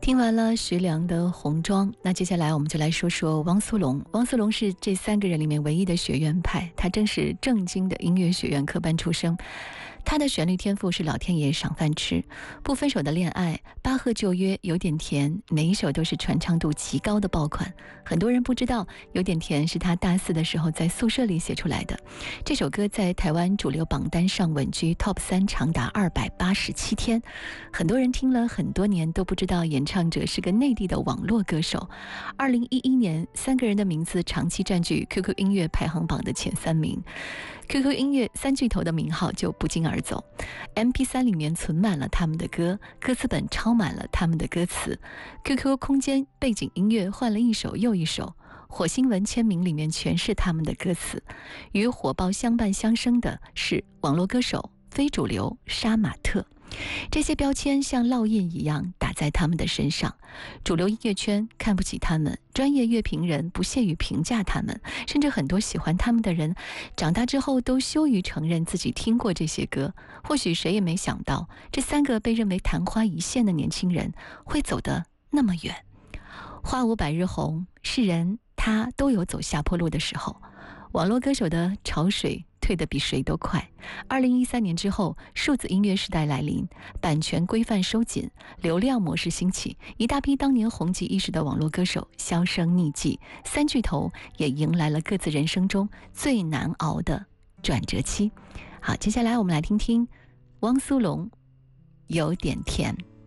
听完了徐良的《红妆》，那接下来我们就来说说汪苏泷。汪苏泷是这3个人里面唯一的学院派，他正是正经的音乐学院科班出身。他的旋律天赋是老天爷赏饭吃，不分手的恋爱、巴赫旧约、有点甜，每一首都是传唱度极高的爆款。很多人不知道，有点甜是他大4的时候在宿舍里写出来的。这首歌在台湾主流榜单上稳居 Top 3长达287天。很多人听了很多年都不知道演唱者是个内地的网络歌手。2011年，3个人的名字长期占据 QQ 音乐排行榜的前3名。QQ 音乐3巨头的名号就不胫而走。MP3 里面存满了他们的歌，歌词本抄满了他们的歌词。QQ 空间背景音乐换了一首又一首，火星文签名里面全是他们的歌词。与火爆相伴相生的是网络歌手、非主流、杀马特。这些标签像烙印一样打在他们的身上，主流音乐圈看不起他们，专业乐评人不屑于评价他们，甚至很多喜欢他们的人长大之后都羞于承认自己听过这些歌。或许谁也没想到，这3个被认为昙花一现的年轻人会走得那么远。花无百日红，是人他都有走下坡路的时候。网络歌手的潮水退得比谁都快。2013年之后，数字音乐时代来临，版权规范收紧，流量模式兴起，一大批当年红极一时的网络歌手销声匿迹，3巨头也迎来了各自人生中最难熬的转折期。好，接下来我们来听听汪苏泷，有点甜。